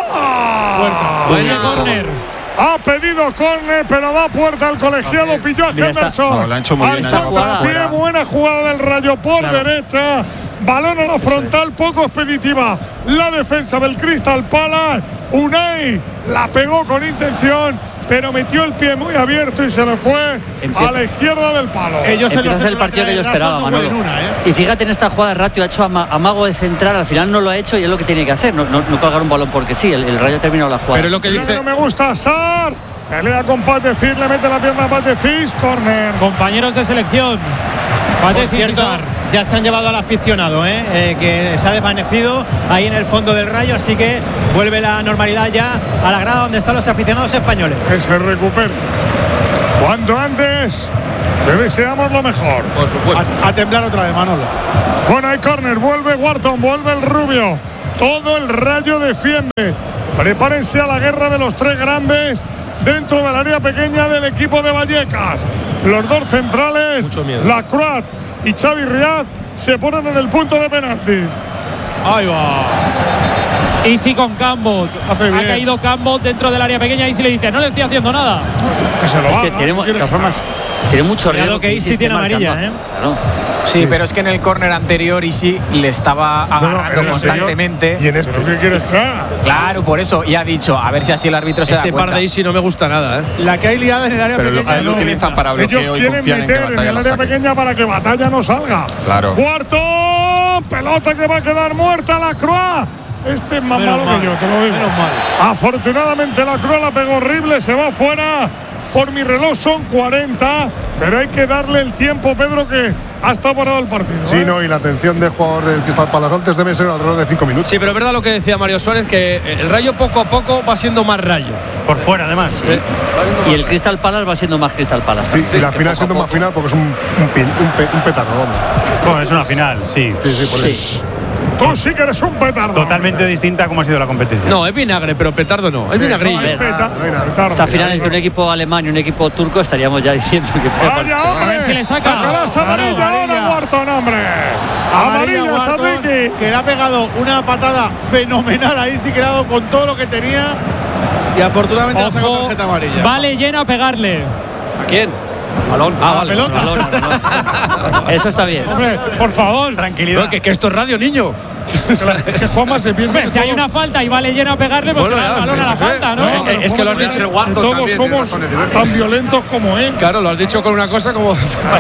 Buena córner. Ha pedido córner, pero da puerta al colegiado. Pilló a Henderson. No, lo ha hecho muy al bien. contrapié, buena jugada del Rayo por claro. derecha. Balón a la frontal, poco expeditiva. La defensa del Crystal Palace. Unai la pegó con intención, pero metió el pie muy abierto y se le fue Empieza. a la izquierda del palo. Ellos Empieza a ser el partido que yo esperaba, no Manolo. una, ¿eh? Y fíjate, en esta jugada Ratio ha hecho ama, amago de central, al final no lo ha hecho y es lo que tiene que hacer, no, no, no colgar un balón porque sí, el, el Rayo ha terminado la jugada. Pero lo que dice... No me gusta, Sar. Pelea con Patecis, le mete la pierna a Patecis, córner. Compañeros de selección. Patecis y Sar. ya se han llevado al aficionado, ¿eh? Eh, que se ha desvanecido ahí en el fondo del Rayo, así que vuelve la normalidad ya a la grada donde están los aficionados españoles. Que se recupere cuanto antes. Le deseamos lo mejor. Por supuesto. A, a temblar otra vez, Manolo. Bueno, hay córner, vuelve Wharton, vuelve el Rubio. Todo el Rayo defiende. Prepárense a la guerra de los tres grandes dentro del área pequeña del equipo de Vallecas. Los dos centrales, Lacroix y Xavi Riad, se ponen en el punto de penalti. Ahí va. Easy con Campbell. Hace bien. Ha caído Campbell dentro del área pequeña. Easy le dice, no le estoy haciendo nada. Que se lo es haga, que tiene, ¿no? de todas formas, tiene mucho riesgo. Claro que Easy tiene amarilla, ¿eh? Claro. Sí, sí, pero es que en el córner anterior Easy le estaba agarrando no, no, constantemente. ¿Y en este? ¿Pero qué quieres que haga? Claro, por eso. Y ha dicho, a ver si así el árbitro se Ese da cuenta. par de Easy no me gusta nada, ¿eh? La que hay liada en el área Pero pequeña. lo, lo utilizan para bloqueo Ellos y quieren confían en que meter en, Batalla el la área saque. pequeña para que Batalla no salga. Claro. Cuarto, pelota que va a quedar muerta la Croix. Este es más Menos malo mal, que yo, te lo digo. menos mal. Afortunadamente la Croix la pegó horrible, se va fuera. Por mi reloj son cuarenta, pero hay que darle el tiempo, Pedro, que ha estado parado el partido. Sí, ¿eh? no, y la atención del jugador del Crystal Palace antes debe ser alrededor de cinco minutos. Sí, pero es verdad lo que decía Mario Suárez, que el Rayo poco a poco va siendo más Rayo. Por fuera, además. Sí. Y el Crystal Palace va siendo más Crystal Palace. Sí, y la final siendo más final porque es un, un, pin, un, pe, un petardo, vamos. Bueno, es una final, sí. Sí, sí, por Sí. eso. Tú sí que eres un petardo. Totalmente distinta a cómo ha sido la competición. No, es vinagre, pero petardo no. Es vinagre. No, es peta- petardo. Esta final entre un equipo alemán y un equipo turco estaríamos ya diciendo que ¡Vaya, hombre! A ver si le saca. Sacarás amarilla ahora, Wharton, hombre. Amarilla, Wharton, Sadiki. que le ha pegado una patada fenomenal ahí, sí que le ha dado con todo lo que tenía. Y afortunadamente le ha sacado Ojo, tarjeta amarilla. vale llena a pegarle. ¿A quién? balón. Ah, vale. pelota. Balón, balón. Eso está bien. Hombre, por favor. Tranquilidad. No, que, que esto es radio, niño. Es que Juanma se piensa Hombre, que si hay todos- una falta y vale llena a pegarle, pues Bueno, se da el ya, balón a la no sé. falta, ¿no? No, es que lo has dicho. que todos somos tan violentos como él. Claro, lo has dicho con una cosa como.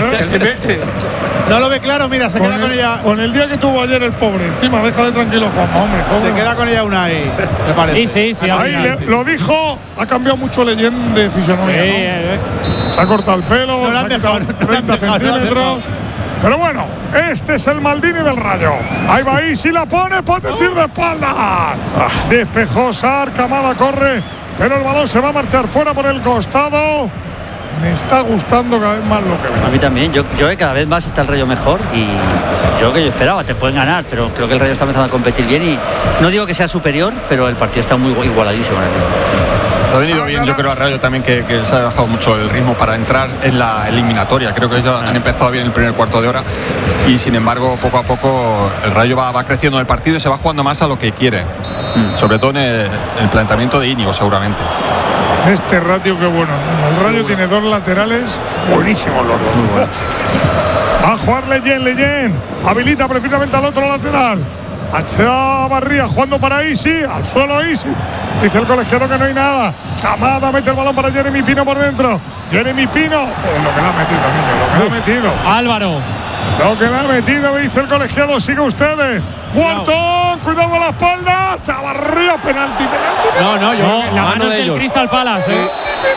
No lo ve claro, mira, se queda el, con ella. con el día que tuvo ayer el pobre encima, déjale tranquilo, Juanma, hombre. Pobre. Se queda con ella una ahí, me parece. Y sí, sí, al Ahí final, le- sí. lo dijo, ha cambiado mucho leyenda de fisonomía. Sí, ¿no? eh, Se ha cortado el pelo, No le se han ha quitado dejado, no le han treinta dejado, no le han centímetros. dejado. Pero bueno, este es el Maldini del Rayo. Ahí va, ahí si la pone, puede decir de espalda. Despejó Sar, Camada corre, pero el balón se va a marchar fuera por el costado. Me está gustando cada vez más lo que veo. A mí también, yo, yo creo que cada vez más está el Rayo mejor y yo lo que yo esperaba, te pueden ganar, pero creo que el Rayo está empezando a competir bien y no digo que sea superior, pero el partido está muy igualadísimo. Ha venido bien, yo creo, al Rayo también que, que se ha bajado mucho el ritmo para entrar en la eliminatoria. Creo que ellos han empezado bien el primer cuarto de hora y sin embargo poco a poco el Rayo va, va creciendo en el partido y se va jugando más a lo que quiere, mm. sobre todo en el, el planteamiento de Íñigo seguramente. Este ratio qué bueno. El Rayo tiene dos laterales buenísimos los dos. Muy buenos. Va a jugar Leyen, Leyen. Habilita precisamente al otro lateral. A Chavarría jugando para Isi. Al suelo Isi. Dice el colegiado que no hay nada. Camada mete el balón para Jeremy Pino por dentro. Jeremy Pino. Joder, lo que le ha metido, niño. Lo que le ha metido. Álvaro. Lo que le ha metido, me dice el colegiado. Sigue ustedes. Muerto. Cuidado a la espalda. Chavarría. Penalti, penalti. No, no, yo. No, creo que- la mano es del Crystal Palace. ¿eh?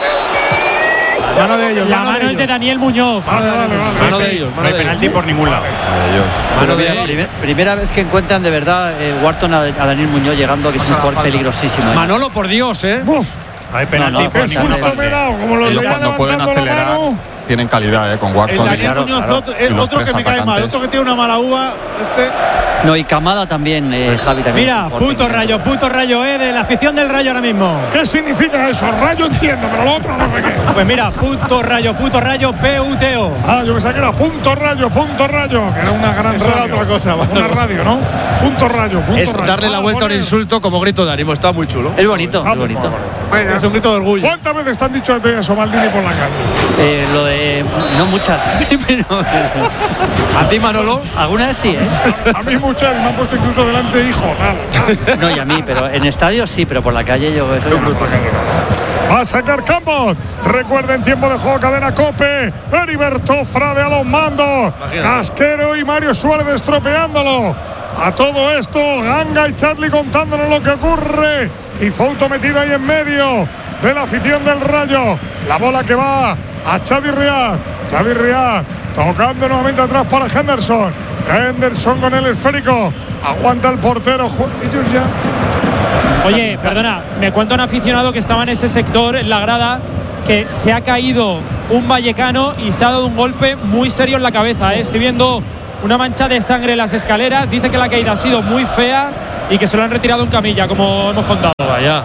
Mano de ellos. La mano mano de es de ellos. Daniel Muñoz. Vale, vale, vale. Mano de ellos. No hay penalti por ningún lado. Pero mira, primer- primera vez que encuentran de verdad eh, Wharton a, a Daniel Muñoz llegando, que es un jugador peligrosísimo. ¿eh? Manolo, por Dios, ¿eh? Uf, Hay penalti No, no, por qué Juan, ningún susto lado. me he dado. Como lo Ellos veía cuando pueden levantando la acelerar mano. tienen calidad, eh, con El Wharton. Daniel Claro, Muñoz, claro. otro, es Y los otro que tres me cae mal, atacantes. otro que tiene una mala uva. Este. No, y Camada también, eh, Javi también. Mira, es un jugador punto peligroso. Rayo, punto Rayo, eh, de la afición del Rayo ahora mismo. ¿Qué significa eso? Rayo entiendo, pero lo otro no sé qué. Pues mira, punto Rayo, punto Rayo, P U T O. Ah, yo pensaba que era punto rayo, punto rayo, que era una gran Eso era radio. otra cosa, vale. Una radio, ¿no? Punto rayo, punto Es rayo. darle la Ah, vuelta a un poner- insulto como grito de ánimo. Está muy chulo. Es bonito, Ah, es bonito. Es un grito de orgullo. ¿Cuántas veces te han dicho de eso, Maldini, por la calle? Eh, lo de. No muchas, pero. ¿A ti, Manolo? Alguna vez sí, ¿eh? A mí muchas, y me han puesto incluso delante hijo, tal. No, y a mí, pero en estadios sí, pero por la calle yo eso ya no puedo. Va a sacar Campos. Recuerden, tiempo de juego, cadena Cope. Heriberto Frade a los mandos. Casquero y Mario Suárez estropeándolo. A todo esto, Ganga y Charlie contándonos lo que ocurre. Y Fouto metida ahí en medio de la afición del Rayo. La bola que va a Xavi Riad. Xavi Riad tocando nuevamente atrás para Henderson. Henderson con el esférico. Aguanta el portero. Ellos ya. Oye, perdona, me cuenta un aficionado que estaba en ese sector, en la grada, que se ha caído un vallecano y se ha dado un golpe muy serio en la cabeza. ¿eh? Estoy viendo una mancha de sangre en las escaleras. Dice que la caída ha sido muy fea y que se lo han retirado en camilla, como hemos contado. Vaya.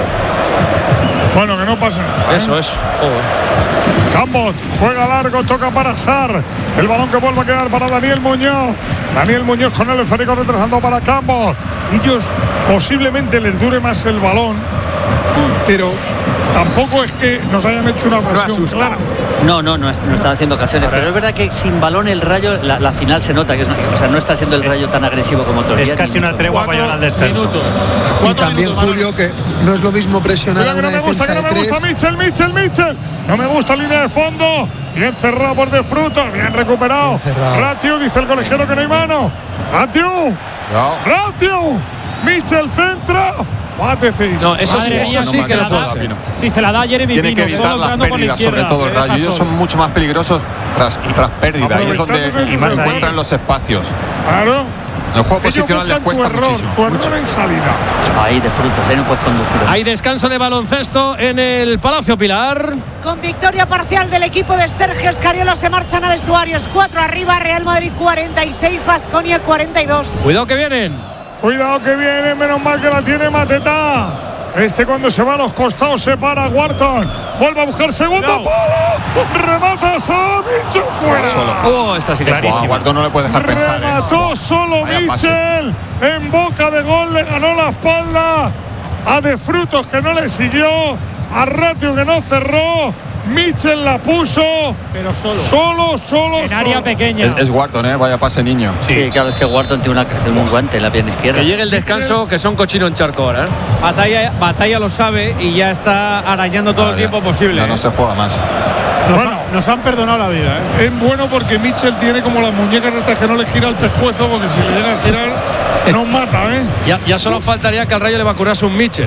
Bueno, que no pase nada. ¿eh? Eso es. Joder. Cambot juega largo, toca para Sar. El balón que vuelve a quedar para Daniel Muñoz. Daniel Muñoz con el esférico retrasando para Cambot. Ellos posiblemente les dure más el balón, pero tampoco es que nos hayan hecho una ocasión clara. No, no, no, no están haciendo ocasiones. Pero es verdad que sin balón el Rayo, la, la final se nota que es, o sea, no está siendo el Rayo tan agresivo como otros días. Es casi una tregua para llegar al descanso. Y también, Julio, que no es lo mismo presionar a una que no me gusta, que no me gusta Mitchell, Mitchell, Mitchell. No me gusta línea de fondo. Bien cerrado por De Frutos, bien recuperado. Ratio, dice el colegiado que no hay mano. Ratio. No. Ratio. Mitchell centra. No, eso sí, eso sí que no puede ser. Si se la da Jeremy Tiene que evitar las pérdidas, sobre todo el Rayo. Ellos son mucho más peligrosos tras, tras pérdida. Ahí es donde se encuentran los espacios. Claro. El juego posicional les cuesta tu error, muchísimo. Tu error en salida. Ahí De Frutos, ahí no puedes conducir. Hay descanso de baloncesto en el Palacio Pilar. Con victoria parcial del equipo de Sergio Escariola se marchan a vestuarios. cuatro arriba, Real Madrid cuarenta y seis, Baskonia cuarenta y dos. Cuidado que vienen. Cuidado que viene, menos mal que la tiene Mateta. Este cuando se va a los costados se para Wharton. Vuelve a buscar segundo no. palo. Remata solo Mitchell fuera. Solo. Oh, esta sí que es wow, Wharton no le puede dejar pensar. Remató ¿eh? solo Vaya Mitchell. Pase. En boca de gol le ganó la espalda a De Frutos que no le siguió. A Ratio que no cerró. Mitchell la puso, pero solo, solo, solo. En área solo. pequeña. Es, es Wharton, ¿eh? Vaya pase, niño. Sí, sí, claro, es que Wharton tiene, una, tiene un guante en la pierna izquierda. Que llegue el descanso, que son cochino en charco ahora. ¿eh? Batalla, Batalla lo sabe y ya está arañando todo ah, el tiempo ya, posible. Ya no ¿eh? se juega más. Nos, bueno, ha, nos han perdonado la vida. ¿eh? Es bueno porque Mitchell tiene como las muñecas hasta que no le gira el pescuezo, porque si le llega a girar, nos mata, ¿eh? Ya, ya solo Uf. faltaría que al Rayo le vacunase un Mitchell.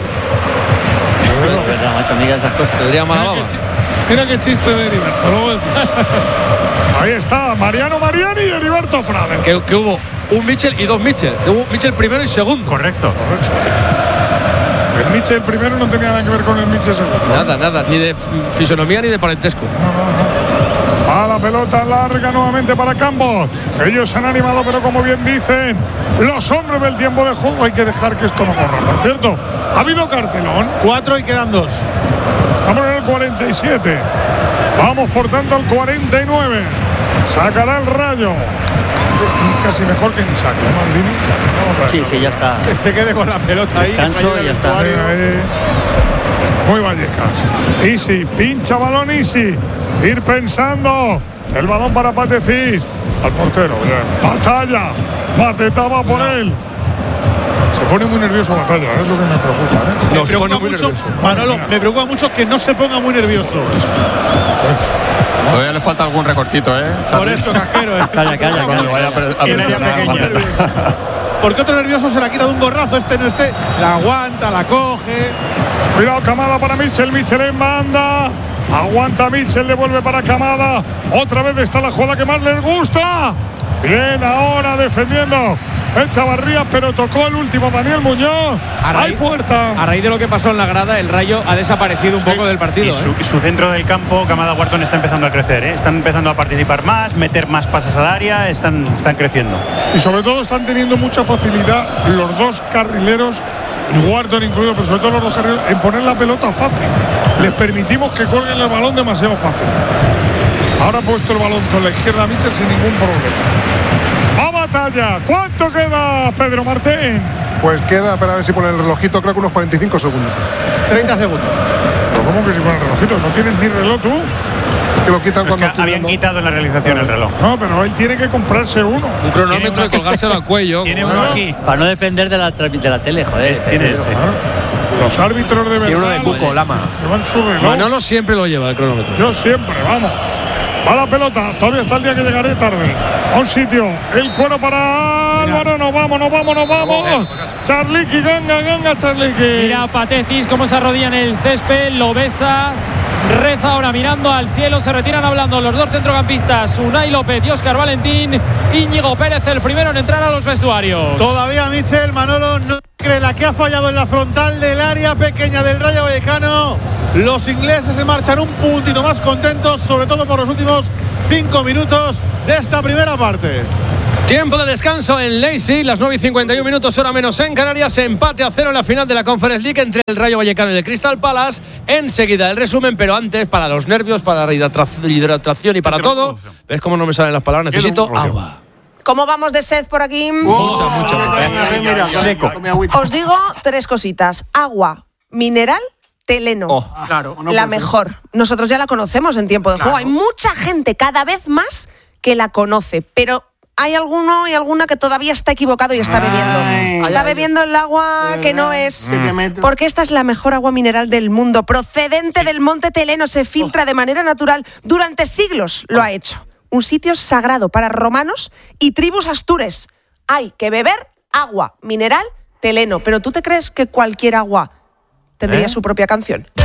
Es verdad, macho, amiga, esas cosas. Tendría mala baba. Mira qué chiste de Heriberto, lo voy a decir. Ahí está, Mariano Mariani y Heriberto Frade. Que, que hubo un Mitchell y dos Mitchell. Hubo Mitchell primero y segundo. Correcto. Correcto. El Mitchell primero no tenía nada que ver con el Mitchell segundo. Nada, nada, ni de fisonomía ni de parentesco. No, no, no. A la pelota larga nuevamente para Campos. Ellos se han animado, pero como bien dicen los hombres del tiempo de juego, hay que dejar que esto no corra. Por cierto, ha habido cartelón. Cuatro y quedan dos. Estamos en el cuarenta y siete. Vamos por tanto al cuarenta y nueve. Sacará el Rayo. Casi mejor que ni saque, ¿no, Maldini? Vamos a ver. Sí, sí, ya está. Que se quede con la pelota ahí. Descanso y ya está. Ahí. Muy Vallecas. Easy, pincha balón Easy. Ir pensando. El balón para Patecís. Al portero. Bien. Batalla. Mateta va por él. Se pone muy nervioso Batalla, ¿eh? Es lo que me preocupa. ¿eh? Me preocupa mucho, Manolo, me preocupa mucho que no se ponga muy nervioso. Pues, todavía le falta algún recortito, ¿eh? Por eso, cajero. ¿eh? Calla, calla, calla. Vaya a Porque otro nervioso se la quita de un gorrazo, este no esté. La aguanta, la coge. Cuidado, Camada para Mitchell, Mitchell en banda. Aguanta Mitchell, le vuelve para Camada. Otra vez está la jugada que más les gusta. Bien, ahora defendiendo Echavarría, pero tocó el último Daniel Muñoz. Hay puerta. A raíz de lo que pasó en la grada, el Rayo ha desaparecido un sí. poco del partido. Y su, ¿eh? y su centro del campo, Camada Wharton, está empezando a crecer. ¿eh? Están empezando a participar más, meter más pases al área, están, están creciendo. Y sobre todo están teniendo mucha facilidad los dos carrileros, y Wharton incluido, pero sobre todo los dos carrileros, en poner la pelota fácil. Les permitimos que cuelguen el balón demasiado fácil. Ahora ha puesto el balón con la izquierda Mitchell sin ningún problema. ¡A batalla! ¿Cuánto queda, Pedro Martín? Pues queda, para ver si pone el relojito, creo que unos cuarenta y cinco segundos. treinta segundos. ¿Pero cómo que si pone el relojito? ¿No tienes ni reloj tú? Que lo quitan es cuando que habían quitado en la realización el reloj. No, pero él tiene que comprarse uno. Un cronómetro y colgárselo al cuello. Tiene uno aquí. Para no depender de la, de la tele, joder. Este, tiene este. Los árbitros de verdad. Y uno de Cuco, Lama. Llevan su reloj. Manolo siempre lo lleva el cronómetro. Yo siempre, vamos. Va la pelota, todavía está el día que llegaré tarde. A un sitio, el cuero para Álvaro, nos vamos, nos vamos, nos vamos. Charliqui, ganga, ganga, Charliqui. Mira Patecis cómo se arrodilla en el césped, lo besa reza ahora mirando al cielo. Se retiran hablando los dos centrocampistas, Unai López y Óscar Valentín. Íñigo Pérez, el primero en entrar a los vestuarios. Todavía Michel, Manolo no cree la que ha fallado en la frontal del área pequeña del Rayo Vallecano. Los ingleses se marchan un puntito más contentos, sobre todo por los últimos cinco minutos de esta primera parte. Tiempo de descanso en Leipzig, las nueve y cincuenta y uno minutos, hora menos en Canarias. Empate a cero en la final de la Conference League entre el Rayo Vallecano y el Crystal Palace. Enseguida el resumen, pero antes, para los nervios, para la hidratación y para todo. ¿Ves cómo no me salen las palabras? Necesito agua. ¿Cómo vamos de sed por aquí? Mucha, mucha. Seco. Os digo tres cositas. Agua, mineral, Teleno. Oh, claro. La mejor. Nosotros ya la conocemos en tiempo de juego. Hay mucha gente cada vez más que la conoce, pero hay alguno y alguna que todavía está equivocado y está bebiendo. Ay, está ay, bebiendo el agua que no es. Porque esta es la mejor agua mineral del mundo, procedente sí. del monte Teleno, se filtra oh. de manera natural. Durante siglos lo ha hecho. Un sitio sagrado para romanos y tribus astures. Hay que beber agua mineral Teleno. Pero ¿tú te crees que cualquier agua tendría ¿Eh? su propia canción?